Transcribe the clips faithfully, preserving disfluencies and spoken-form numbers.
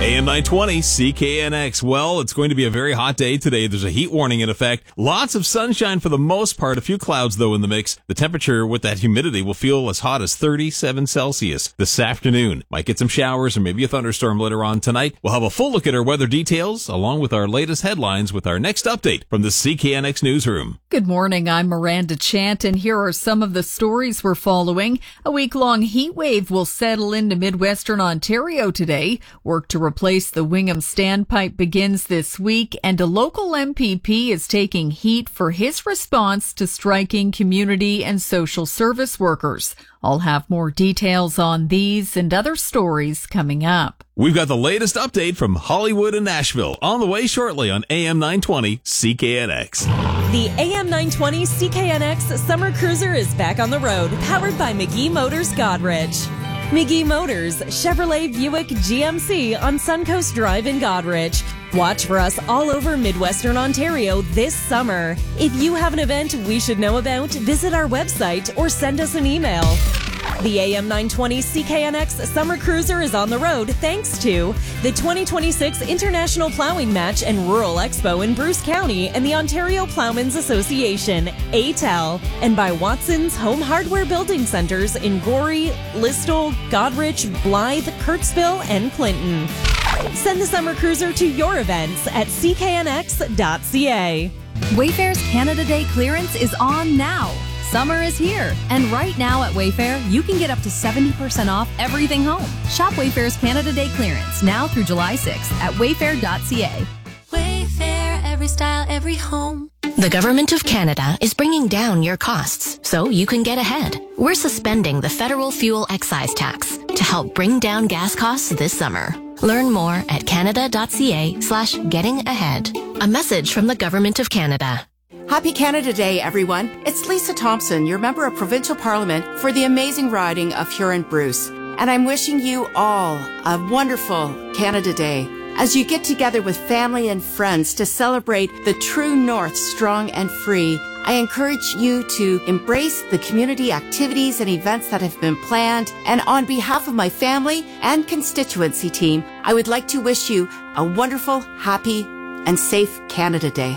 A M nine twenty, C K N X. Well, it's going to be a very hot day today. There's a heat warning in effect. Lots of sunshine for the most part. A few clouds, though, in the mix. The temperature with that humidity will feel as hot as thirty-seven Celsius this afternoon. Might get some showers or maybe a thunderstorm later on tonight. We'll have a full look at our weather details along with our latest headlines with our next update from the C K N X newsroom. Good morning. I'm Miranda Chant, and here are some of the stories we're following. A week-long heat wave will settle into Midwestern Ontario today. Work to replace the Wingham standpipe begins this week, and a local M P P is taking heat for his response to striking community and social service workers. I'll have more details on these and other stories coming up. We've got the latest update from Hollywood and Nashville on the way shortly on A M nine twenty C K N X. The A M nine twenty C K N X Summer Cruiser is back on the road, powered by McGee Motors Godrich. McGee Motors, Chevrolet, Buick, G M C on Suncoast Drive in Godrich. Watch for us all over Midwestern Ontario this summer. If you have an event we should know about, visit our website or send us an email. The A M nine twenty C K N X Summer Cruiser is on the road thanks to the twenty twenty-six International Plowing Match and Rural Expo in Bruce County and the Ontario Plowmen's Association, A T L, and by Watson's Home Hardware Building Centers in Gorey, Listowel, Godrich, Blythe, Kirksville, and Clinton. Send the Summer Cruiser to your events at c k n x dot c a. Wayfair's Canada Day clearance is on now. Summer is here, and right now at Wayfair, you can get up to seventy percent off everything home. Shop Wayfair's Canada Day clearance now through July sixth at wayfair dot c a. Wayfair, every style, every home. The Government of Canada is bringing down your costs so you can get ahead. We're suspending the federal fuel excise tax to help bring down gas costs this summer. Learn more at canada dot c a slash getting ahead. A message from the Government of Canada. Happy Canada Day, everyone. It's Lisa Thompson, your member of Provincial Parliament for the amazing riding of Huron-Bruce. And I'm wishing you all a wonderful Canada Day as you get together with family and friends to celebrate the true North strong and free. I encourage you to embrace the community activities and events that have been planned. And on behalf of my family and constituency team, I would like to wish you a wonderful, happy, and safe Canada Day.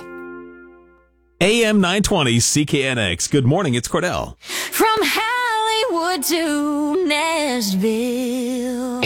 A M nine twenty C K N X. Good morning, it's Cordell. From Hollywood to Nashville.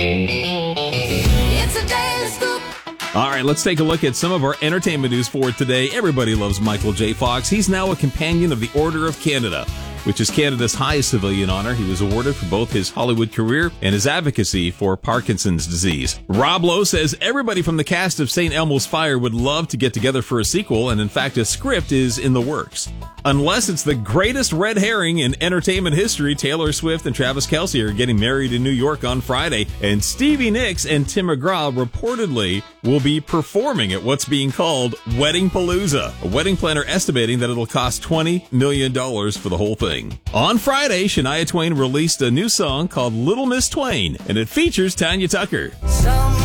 It's a daily scoop. All right, let's take a look at some of our entertainment news for today. Everybody loves Michael J. Fox. He's now a companion of the Order of Canada, which is Canada's highest civilian honor. He was awarded for both his Hollywood career and his advocacy for Parkinson's disease. Rob Lowe says everybody from the cast of Saint Elmo's Fire would love to get together for a sequel, and in fact, a script is in the works. Unless it's the greatest red herring in entertainment history, Taylor Swift and Travis Kelce are getting married in New York on Friday, and Stevie Nicks and Tim McGraw reportedly will be performing at what's being called Wedding Palooza. A wedding planner estimating that it'll cost twenty million dollars for the whole thing. On Friday, Shania Twain released a new song called Little Miss Twain, and it features Tanya Tucker. Some